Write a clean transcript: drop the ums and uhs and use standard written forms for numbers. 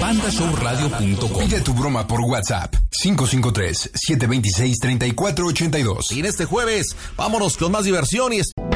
pandashowradio.com. Pide tu broma por WhatsApp 553-726-3482. Y en este jueves, vámonos con más diversión y